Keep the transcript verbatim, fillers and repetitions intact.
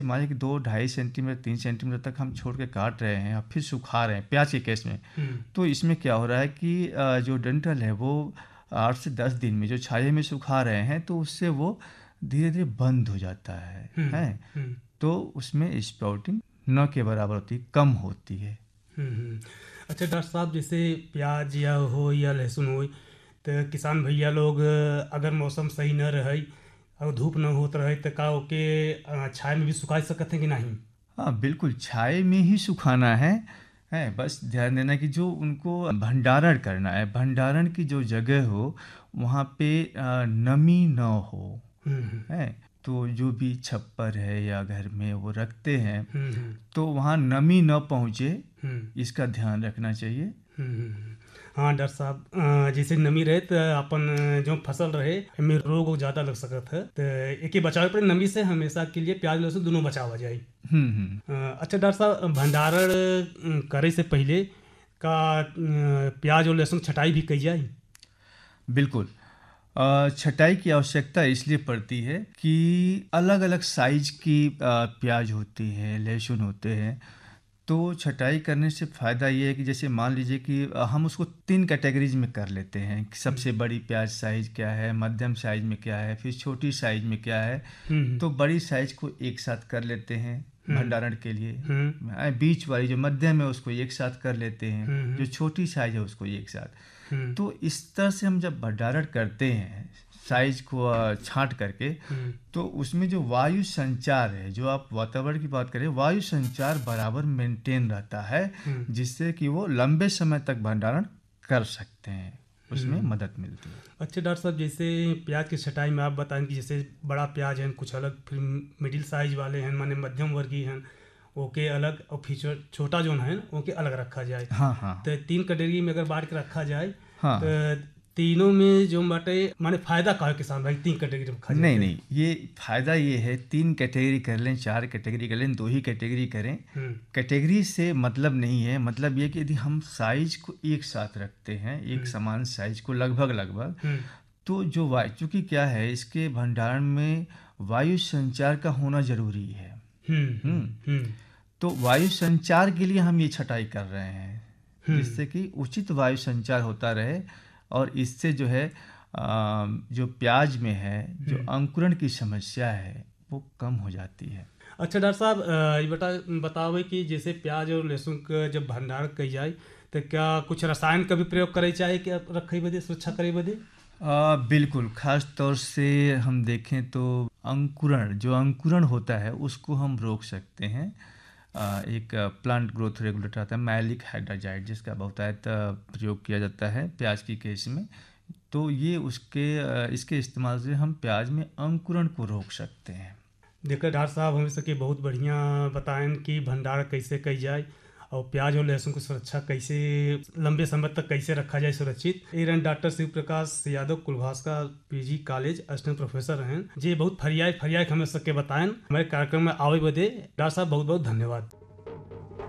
मान लीजिए कि दो ढाई सेंटीमीटर तीन सेंटीमीटर तक हम छोड़ के काट रहे हैं और फिर सुखा रहे हैं प्याज के केस में, तो इसमें क्या हो रहा है कि अ, जो डंठल है वो आठ से दस दिन में जो छाये में सुखा रहे हैं तो उससे वो धीरे धीरे बंद हो जाता है है तो उसमें स्प्राउटिंग न के बराबर होती, कम होती है। हम्म अच्छा डॉक्टर साहब, जैसे प्याज या हो या लहसुन हो, तो किसान भैया लोग अगर मौसम सही न रहे और धूप न होत रहे तो का ओके अ, छाया में भी सुखा सकते हैं कि नहीं? हाँ बिल्कुल, छाये में ही सुखाना है है बस ध्यान देना कि जो उनको भंडारण करना है, भंडारण की जो जगह हो वहाँ पे अ, नमी न हो हम्म है। तो जो भी छप्पर है या घर में वो रखते हैं हम्म हम्म तो वहाँ नमी न पहुँचे, हम्म इसका ध्यान रखना चाहिए। हम्म। हाँ डॉक्टर साहब, अ, जैसे नमी रहे तो अपन जो फसल रहे हमें रोग वोग ज्यादा लग सकत है, तो एक ही बचाव पर नमी से हमेशा के लिए प्याज लहसुन दोनों बचाव हो जाए। हम्म हम्म अ, अच्छा डॉक्टर साहब, भंडारण अ, करे से पहले का अ, प्याज और लहसुन छटाई भी की जाए? बिल्कुल। अ, छटाई की आवश्यकता इसलिए पड़ती है कि अलग अलग साइज की अ, प्याज होती है, लहसुन होते हैं। तो छटाई करने से फ़ायदा ये है कि जैसे मान लीजिए कि अ, हम उसको तीन कैटेगरीज में कर लेते हैं कि सबसे बड़ी प्याज साइज़ क्या है, मध्यम साइज़ में क्या है, फिर छोटी साइज़ में क्या है। हम्म तो बड़ी साइज़ को एक साथ कर लेते हैं हम्म भंडारण के लिए। हम्म अ, बीच वाली जो मध्यम है उसको एक साथ कर लेते हैं, हम्म जो छोटी साइज़ है उसको एक साथ। हम्म तो इस तरह से हम जब भंडारण करते हैं साइज़ को अ, छाँट करके, हम्म तो उसमें जो वायु संचार है, जो आप वातावरण की बात करें, वायु संचार बराबर मेंटेन रहता है, हम्म जिससे कि वो लंबे समय तक भंडारण कर सकते हैं, उसमें हम्म। मदद मिलती है। अच्छा डॉक्टर साहब, जैसे प्याज की छटाई में आप बताएं कि जैसे बड़ा प्याज है कुछ अलग, फिर मिडिल साइज वाले हैं माने मध्यम वर्गीय हैं ओके अलग, और फिर छो- छोटा जो है ओके अलग रखा जाए। हाँ हाँ तो तीन कैटेगरी में अगर बांट के रखा जाए हाँ। तो तीनों में जो बाटे माने फायदा का है किसान भाई, तीन कैटेगरी में रखा जाए नहीं तो? नहीं, ये फ़ायदा ये है, तीन कैटेगरी कर लें, चार कैटेगरी कर लें, दो ही कैटेगरी करें। हम्म कैटेगरी से मतलब नहीं है, मतलब ये कि यदि हम साइज को एक साथ रखते हैं, एक हम्म समान साइज को लगभग लगभग, हम्म तो जो वायु, चूँकि क्या है इसके भंडारण में वायु संचार का होना ज़रूरी है। हम्म हुँ, हम्म हम्म तो वायु संचार के लिए हम ये छटाई कर रहे हैं, हम्म जिससे कि उचित वायु संचार होता रहे और इससे जो है अ, जो प्याज में है, जो हम्म। अंकुरण की समस्या है, वो कम हो जाती है। अच्छा डॉक्टर साहब, अ, ये बता बतावे कि जैसे प्याज और लहसुन का जब भंडारण कई जाए तो क्या कुछ रसायन का भी प्रयोग करे चाहे क्या रखे बदे, सुरक्षा करे बदे? अ, बिल्कुल, ख़ास तौर से हम देखें तो अंकुरण, जो अंकुरण होता है उसको हम रोक सकते हैं। अ, एक प्लांट ग्रोथ रेगुलेटर आता है मैलिक हाइड्राजाइड, जिसका बहुतायत अ, प्रयोग किया जाता है प्याज की केस में। तो ये उसके अ, इसके इस्तेमाल से हम प्याज में अंकुरण को रोक सकते हैं। देखिए डॉक्टर साहब, हमें सके बहुत बढ़िया बताएं कि भंडारण कैसे कई जाए और प्याज और लहसुन की सुरक्षा कैसे लंबे समय तक कैसे रखा जाए सुरक्षित। ये रन डॉक्टर शिव प्रकाश यादव कुलभास का पीजी कॉलेज असिस्टेंट प्रोफेसर हैं जी, बहुत फरियाई फरियाई हमें सके बताएं हमारे कार्यक्रम में आवे बदे। डॉक्टर साहब बहुत बहुत धन्यवाद।